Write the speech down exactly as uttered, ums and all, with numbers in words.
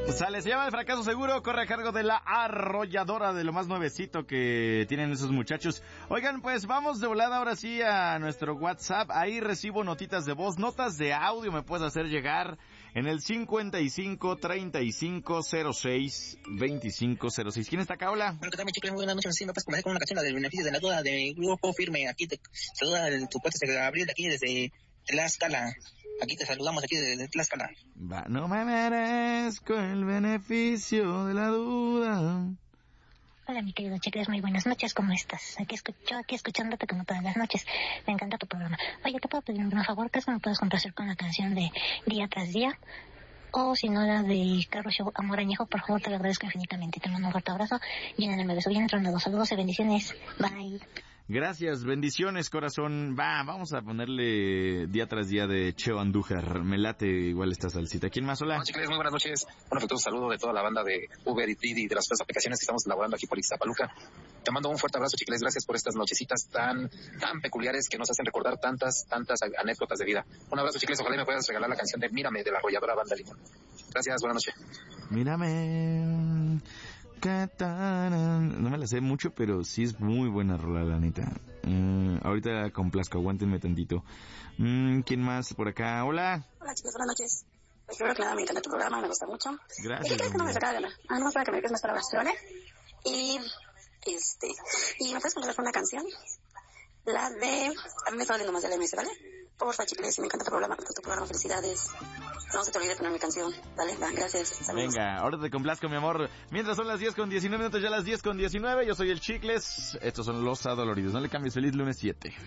Sale, se llama El Fracaso Seguro, corre a cargo de La Arrolladora, de lo más nuevecito que tienen esos muchachos. Oigan, pues vamos de volada ahora sí a nuestro WhatsApp. Ahí recibo notitas de voz, notas de audio me puedes hacer llegar en el cincuenta y cinco, treinta y cinco, cero seis, veinticinco, cero seis. ¿Quién está acá? Hola. Bueno, ¿qué tal, mi chicle? Muy buenas noches. Sí, me puedes comenzar con una canción del beneficio de la duda de Grupo Firme. Aquí te saluda el, tu puesto de Gabriel de aquí desde Tlaxcala. Aquí te saludamos aquí desde Tlaxcala. Va, no me merezco el beneficio de la duda. Hola, mi querido Chicles, muy buenas noches, ¿cómo estás? Aquí escucho, aquí escuchándote como todas las noches. Me encanta tu programa. Oye, ¿te puedo pedir un favor? ¿Crees que me puedes complacer con la canción de Día tras Día? O si no, la del Carro Show Amor Añejo, por favor, te lo agradezco infinitamente. Te mando un fuerte abrazo. Y en el me beso bien tronado. Saludos y bendiciones. Bye. Gracias, bendiciones, corazón. Va, vamos a ponerle Día tras Día de Cheo Andújar. Me late igual esta salsita. ¿Quién más? Hola. Hola, chicles, muy buenas noches. Un afectuoso saludo de toda la banda de Uber y Didi, de las otras aplicaciones que estamos elaborando aquí por Ixtapaluca. Te mando un fuerte abrazo, chicles. Gracias por estas nochecitas tan tan peculiares que nos hacen recordar tantas, tantas anécdotas de vida. Un abrazo, chicles. Ojalá me puedas regalar la canción de Mírame de la arrolladora Banda Limón. Gracias, buenas noches. Mírame. No me la sé mucho, pero sí es muy buena rola, la neta. Mm, ahorita complazco, aguántenme tantito. Mm, ¿Quién más por acá? Hola. Hola, chicos, buenas noches. Pues primero que nada, me encanta tu programa, me gusta mucho. Gracias. ¿Y qué crees que no me saca de ganar? Ah, no, para que me digas nuestra Barcelona. Y, este, y me puedes poner una canción. La de, a mí me está valiendo más de la M S, ¿vale? Porfa, chicles, me encanta tu programa, tu programa, felicidades. No se te olvide poner mi canción, ¿vale? Va, gracias. Saludos. Venga, ahora te complazco, mi amor. Mientras son las diez con diecinueve minutos, ya las diez con diecinueve, yo soy el Chicles. Estos son los Adoloridos. No le cambies, feliz lunes siete.